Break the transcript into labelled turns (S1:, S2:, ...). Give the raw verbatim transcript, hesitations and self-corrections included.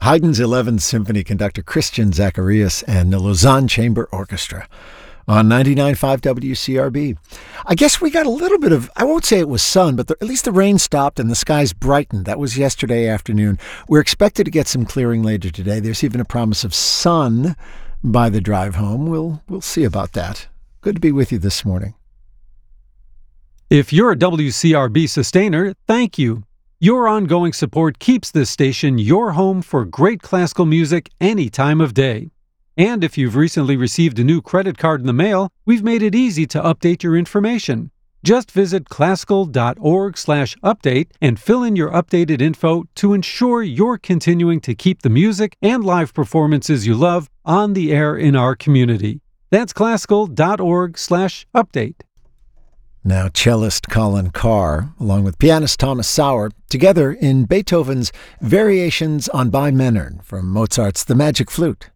S1: Haydn's eleventh Symphony conductor Christian Zacharias and the Lausanne Chamber Orchestra on ninety-nine point five W C R B. I guess we got a little bit of, I won't say it was sun, but the, at least the rain stopped and the skies brightened. That was yesterday afternoon. We're expected to get some clearing later today. There's even a promise of sun by the drive home. We'll, we'll see about that. Good to be with you this morning.
S2: If you're a W C R B sustainer, thank you. Your ongoing support keeps this station your home for great classical music any time of day. And if you've recently received a new credit card in the mail, we've made it easy to update your information. Just visit classical.org slash update and fill in your updated info to ensure you're continuing to keep the music and live performances you love on the air in our community. That's classical.org slash update.
S1: Now, cellist Colin Carr, along with pianist Thomas Sauer, together in Beethoven's Variations on Bei Männern from Mozart's The Magic Flute.